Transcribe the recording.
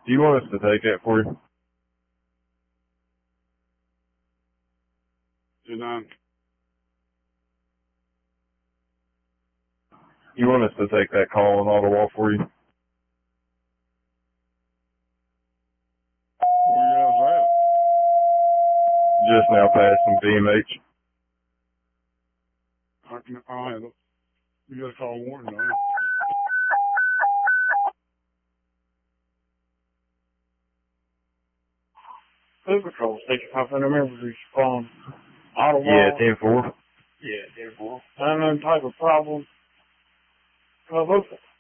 Do you want us to take that for you? 2-9. You want us to take that call in Ottawa for you? Where you guys at? Just now passing BMH. I'll handle it. You got to call Warren, don't you? Food Patrol Station 500 members respond. Ottawa. Yeah, 10-4. Yeah, 10-4. Unknown type of problem. Well,